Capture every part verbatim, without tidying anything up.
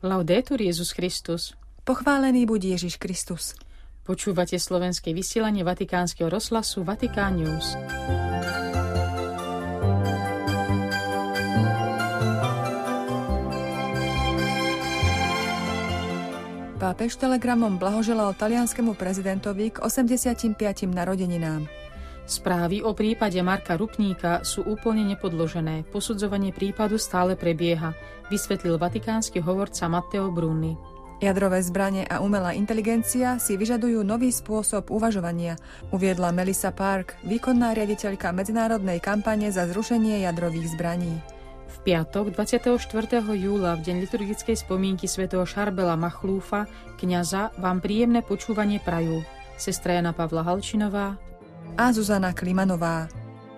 Laudetur Jesus Christus. Pochválený buď Ježiš Kristus. Počúvate slovenské vysielanie Vatikánskeho rozhlasu Vatikán News. Pápež telegramom blahoželal talianskemu prezidentovi k osemdesiatim piatim narodeninám. Správy o prípade Marka Rupníka sú úplne nepodložené. Posudzovanie prípadu stále prebieha, vysvetlil vatikánsky hovorca Matteo Bruni. Jadrové zbrane a umelá inteligencia si vyžadujú nový spôsob uvažovania, uviedla Melissa Park, výkonná riaditeľka medzinárodnej kampane za zrušenie jadrových zbraní. V piatok dvadsiateho štvrtého júla, v deň liturgickej spomienky svätého Šarbela Machlúfa, kňaza, vám príjemné počúvanie prajú sestra Jana Pavla Halčinová a Zuzana Klimanová.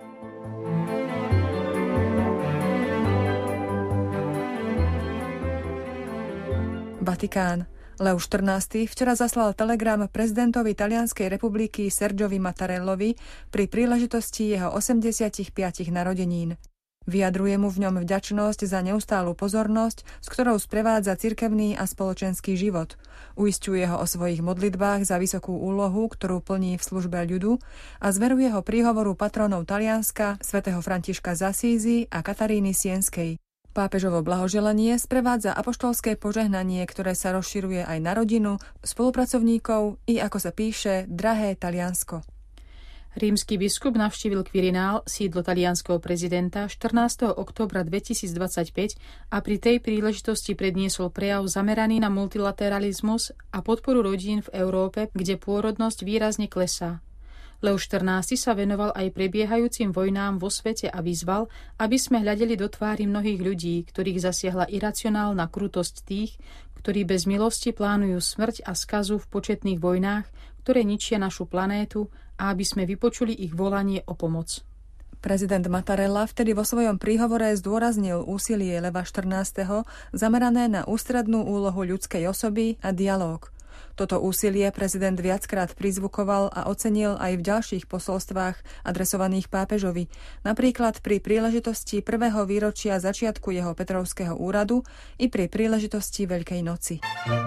Vatikán. Leo štrnásty včera zaslal telegram prezidentovi Talianskej republiky Sergiovi Mattarellovi pri príležitosti jeho osemdesiatich piatich narodenín. Vyjadruje mu v ňom vďačnosť za neustálu pozornosť, s ktorou sprevádza cirkevný a spoločenský život. Uisťuje ho o svojich modlitbách za vysokú úlohu, ktorú plní v službe ľudu, a zveruje ho príhovoru patrónov Talianska, svätého Františka z Asízy a Kataríny Sienskej. Pápežovo blahoželanie sprevádza apoštolské požehnanie, ktoré sa rozširuje aj na rodinu, spolupracovníkov i, ako sa píše, drahé Taliansko. Rímsky biskup navštívil Quirinal, sídlo talianskeho prezidenta, štrnásteho októbra dvetisícdvadsaťpäť a pri tej príležitosti predniesol prejav zameraný na multilateralizmus a podporu rodín v Európe, kde pôrodnosť výrazne klesá. Leo štrnásty sa venoval aj prebiehajúcim vojnám vo svete a vyzval, aby sme hľadeli do tvári mnohých ľudí, ktorých zasiahla iracionálna krutosť tých, ktorí bez milosti plánujú smrť a skazu v početných vojnách, ktoré ničia našu planétu, a aby sme vypočuli ich volanie o pomoc. Prezident Mattarella vtedy vo svojom príhovore zdôraznil úsilie Leva štrnásteho zamerané na ústrednú úlohu ľudskej osoby a dialóg. Toto úsilie prezident viackrát prizvukoval a ocenil aj v ďalších posolstvách adresovaných pápežovi, napríklad pri príležitosti prvého výročia začiatku jeho Petrovského úradu i pri príležitosti Veľkej noci.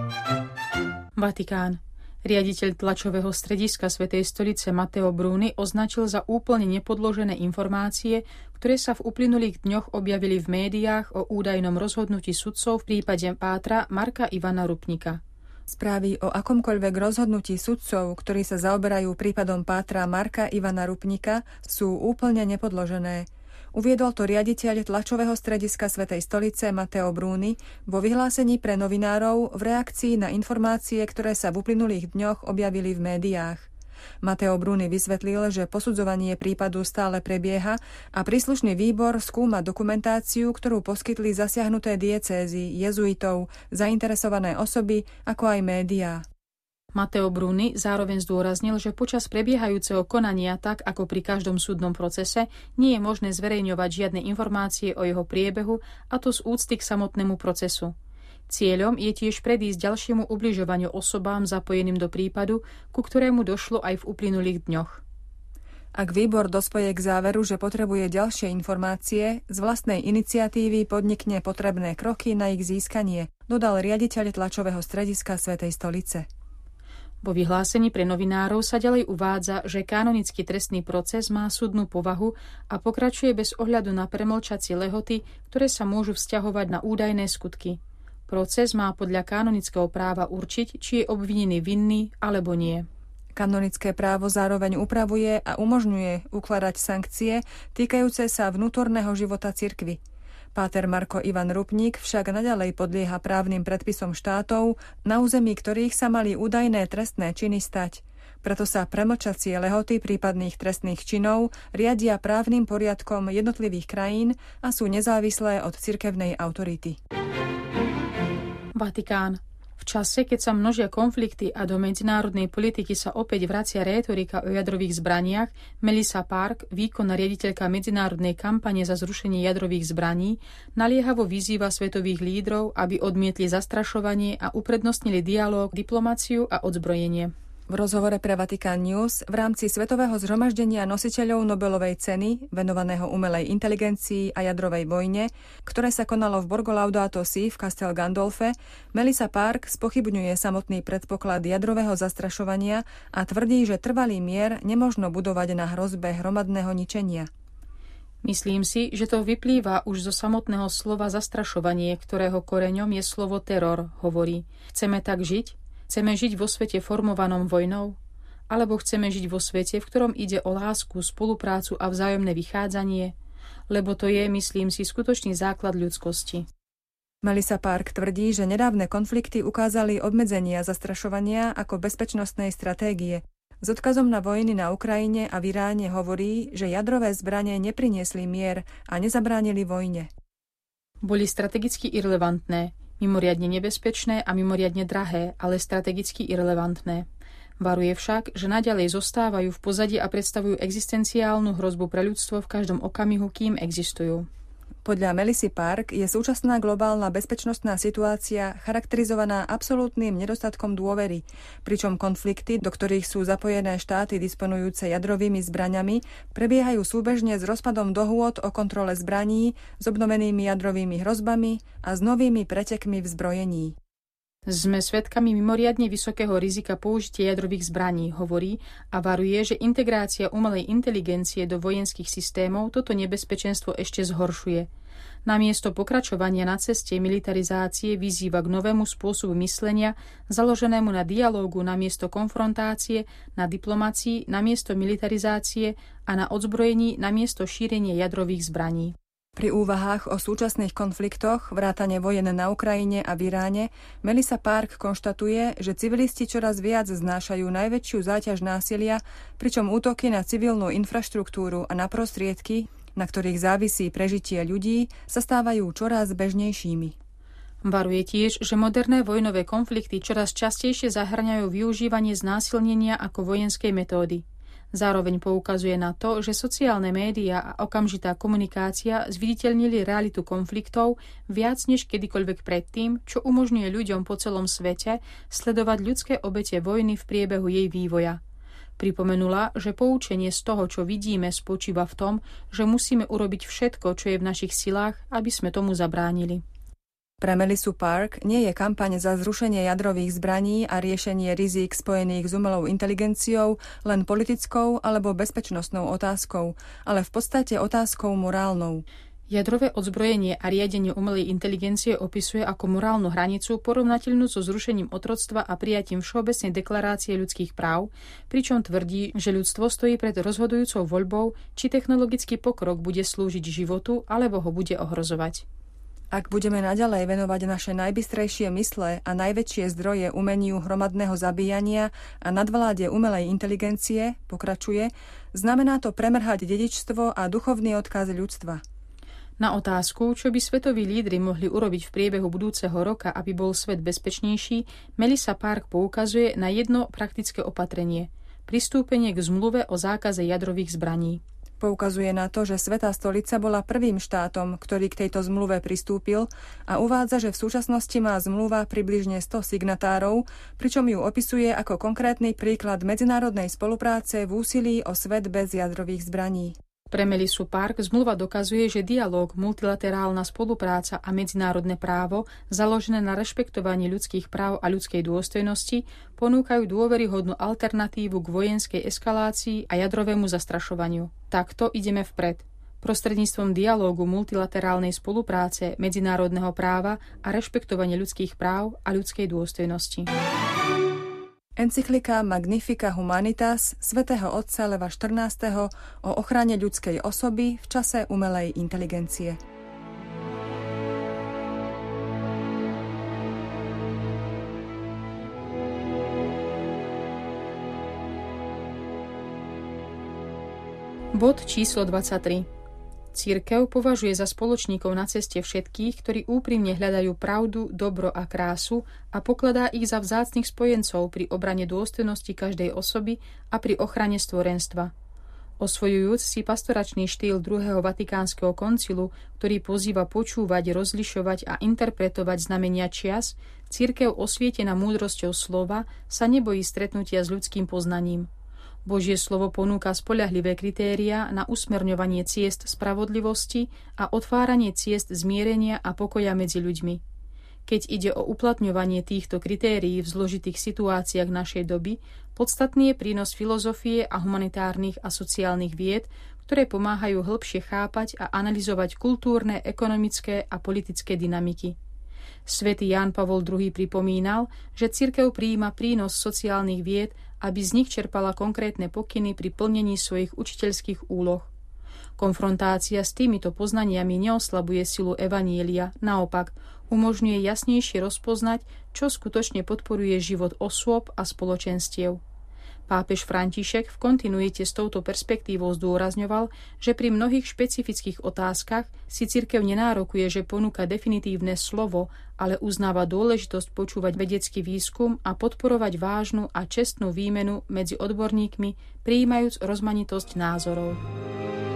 Vatikán. Riaditeľ tlačového strediska Svätej stolice Matteo Bruni označil za úplne nepodložené informácie, ktoré sa v uplynulých dňoch objavili v médiách o údajnom rozhodnutí sudcov v prípade pátra Marka Ivana Rupnika. Správy o akomkoľvek rozhodnutí sudcov, ktorí sa zaoberajú prípadom pátra Marka Ivana Rupnika, sú úplne nepodložené. Uviedol to riaditeľ tlačového strediska Svätej stolice Matteo Bruni vo vyhlásení pre novinárov v reakcii na informácie, ktoré sa v uplynulých dňoch objavili v médiách. Matteo Bruni vysvetlil, že posudzovanie prípadu stále prebieha a príslušný výbor skúma dokumentáciu, ktorú poskytli zasiahnuté diecézy, jezuitov, zainteresované osoby, ako aj médiá. Matteo Bruni zároveň zdôraznil, že počas prebiehajúceho konania, tak ako pri každom súdnom procese, nie je možné zverejňovať žiadne informácie o jeho priebehu, a to z úcty k samotnému procesu. Cieľom je tiež predísť ďalšiemu ubližovaniu osobám zapojeným do prípadu, ku ktorému došlo aj v uplynulých dňoch. Ak výbor dospeje k záveru, že potrebuje ďalšie informácie, z vlastnej iniciatívy podnikne potrebné kroky na ich získanie, dodal riaditeľ tlačového strediska Svätej stolice. Vo vyhlásení pre novinárov sa ďalej uvádza, že kanonický trestný proces má súdnu povahu a pokračuje bez ohľadu na premlčacie lehoty, ktoré sa môžu vzťahovať na údajné skutky. Proces má podľa kanonického práva určiť, či je obvinený vinný alebo nie. Kanonické právo zároveň upravuje a umožňuje ukladať sankcie týkajúce sa vnútorného života cirkvi. Páter Marko Ivan Rupník však naďalej podlieha právnym predpisom štátov, na území ktorých sa mali údajné trestné činy stať. Preto sa premlčacie lehoty prípadných trestných činov riadia právnym poriadkom jednotlivých krajín a sú nezávislé od cirkevnej autority. Vatikán. V čase, keď sa množia konflikty a do medzinárodnej politiky sa opäť vracia rétorika o jadrových zbraniach, Melissa Park, výkonná riaditeľka medzinárodnej kampane za zrušenie jadrových zbraní, naliehavo vyzýva svetových lídrov, aby odmietli zastrašovanie a uprednostnili dialóg, diplomáciu a odzbrojenie. V rozhovore pre Vatican News v rámci Svetového zhromaždenia nositeľov Nobelovej ceny venovaného umelej inteligencii a jadrovej vojne, ktoré sa konalo v Borgo Laudato Si v Castel Gandolfe, Melissa Park spochybňuje samotný predpoklad jadrového zastrašovania a tvrdí, že trvalý mier nemožno budovať na hrozbe hromadného ničenia. Myslím si, že to vyplýva už zo samotného slova zastrašovanie, ktorého koreňom je slovo teror, hovorí. Chceme tak žiť? Chceme žiť vo svete formovanom vojnou? Alebo chceme žiť vo svete, v ktorom ide o lásku, spoluprácu a vzájomné vychádzanie? Lebo to je, myslím si, skutočný základ ľudskosti. Melissa Park tvrdí, že nedávne konflikty ukázali obmedzenia zastrašovania ako bezpečnostnej stratégie. S odkazom na vojny na Ukrajine a v Iráne hovorí, že jadrové zbrane nepriniesli mier a nezabránili vojne. Boli strategicky irelevantné, mimoriadne nebezpečné a mimoriadne drahé, ale strategicky irelevantné. Varuje však, že naďalej zostávajú v pozadí a predstavujú existenciálnu hrozbu pre ľudstvo v každom okamihu, kým existujú. Podľa Melissy Park je súčasná globálna bezpečnostná situácia charakterizovaná absolútnym nedostatkom dôvery, pričom konflikty, do ktorých sú zapojené štáty disponujúce jadrovými zbraňami, prebiehajú súbežne s rozpadom dohôd o kontrole zbraní, s obnovenými jadrovými hrozbami a s novými pretekmi v zbrojení. Sme svedkami mimoriadne vysokého rizika použitia jadrových zbraní, hovorí a varuje, že integrácia umelej inteligencie do vojenských systémov toto nebezpečenstvo ešte zhoršuje. Namiesto pokračovania na ceste militarizácie vyzýva k novému spôsobu myslenia, založenému na dialógu namiesto konfrontácie, na diplomácii namiesto militarizácie a na odzbrojení namiesto šírenia jadrových zbraní. Pri úvahách o súčasných konfliktoch, vrátane vojen na Ukrajine a v Iráne, Melissa Park konštatuje, že civilisti čoraz viac znášajú najväčšiu záťaž násilia, pričom útoky na civilnú infraštruktúru a na prostriedky, na ktorých závisí prežitie ľudí, sa stávajú čoraz bežnejšími. Varuje tiež, že moderné vojnové konflikty čoraz častejšie zahŕňajú využívanie znásilnenia ako vojenskej metódy. Zároveň poukazuje na to, že sociálne médiá a okamžitá komunikácia zviditeľnili realitu konfliktov viac než kedykoľvek predtým, čo umožňuje ľuďom po celom svete sledovať ľudské obete vojny v priebehu jej vývoja. Pripomenula, že poučenie z toho, čo vidíme, spočíva v tom, že musíme urobiť všetko, čo je v našich silách, aby sme tomu zabránili. Pre Melissu Park nie je kampaň za zrušenie jadrových zbraní a riešenie rizík spojených s umelou inteligenciou len politickou alebo bezpečnostnou otázkou, ale v podstate otázkou morálnou. Jadrové odzbrojenie a riadenie umelej inteligencie opisuje ako morálnu hranicu porovnateľnú so zrušením otroctva a prijatím Všeobecnej deklarácie ľudských práv, pričom tvrdí, že ľudstvo stojí pred rozhodujúcou voľbou, či technologický pokrok bude slúžiť životu alebo ho bude ohrozovať. Ak budeme naďalej venovať naše najbystrejšie mysle a najväčšie zdroje umeniu hromadného zabíjania a nadvláde umelej inteligencie, pokračuje, znamená to premrhať dedičstvo a duchovný odkaz ľudstva. Na otázku, čo by svetoví lídri mohli urobiť v priebehu budúceho roka, aby bol svet bezpečnejší, Melissa Park poukazuje na jedno praktické opatrenie – pristúpenie k zmluve o zákaze jadrových zbraní. Poukazuje na to, že Svätá stolica bola prvým štátom, ktorý k tejto zmluve pristúpil a uvádza, že v súčasnosti má zmluva približne sto signatárov, pričom ju opisuje ako konkrétny príklad medzinárodnej spolupráce v úsilí o svet bez jadrových zbraní. Pre Melissu Park zmluva dokazuje, že dialóg, multilaterálna spolupráca a medzinárodné právo, založené na rešpektovaní ľudských práv a ľudskej dôstojnosti, ponúkajú dôveryhodnú alternatívu k vojenskej eskalácii a jadrovému zastrašovaniu. Takto ideme vpred. Prostredníctvom dialógu, multilaterálnej spolupráce, medzinárodného práva a rešpektovania ľudských práv a ľudskej dôstojnosti. Encyklika Magnifica Humanitas svätého otca Leva štrnásteho o ochrane ľudskej osoby v čase umelej inteligencie. Bod číslo dvadsaťtri. Cirkev považuje za spoločníkov na ceste všetkých, ktorí úprimne hľadajú pravdu, dobro a krásu a pokladá ich za vzácnych spojencov pri obrane dôstojnosti každej osoby a pri ochrane stvorenstva. Osvojujúc si pastoračný štýl druhého Vatikánskeho koncilu, ktorý pozýva počúvať, rozlišovať a interpretovať znamenia čias, cirkev osvietená múdrosťou slova sa nebojí stretnutia s ľudským poznaním. Božie slovo ponúka spoľahlivé kritériá na usmerňovanie ciest spravodlivosti a otváranie ciest zmierenia a pokoja medzi ľuďmi. Keď ide o uplatňovanie týchto kritérií v zložitých situáciách našej doby, podstatný je prínos filozofie a humanitárnych a sociálnych vied, ktoré pomáhajú hĺbšie chápať a analyzovať kultúrne, ekonomické a politické dynamiky. Svätý Ján Pavol druhý. Pripomínal, že cirkev prijíma prínos sociálnych vied, aby z nich čerpala konkrétne pokyny pri plnení svojich učiteľských úloh. Konfrontácia s týmito poznaniami neoslabuje silu evanília, naopak umožňuje jasnejšie rozpoznať, čo skutočne podporuje život osôb a spoločenstiev. Pápež František v kontinuite s touto perspektívou zdôrazňoval, že pri mnohých špecifických otázkach si cirkev nenárokuje, že ponúka definitívne slovo, ale uznáva dôležitosť počúvať vedecký výskum a podporovať vážnu a čestnú výmenu medzi odborníkmi, prijímajúc rozmanitosť názorov.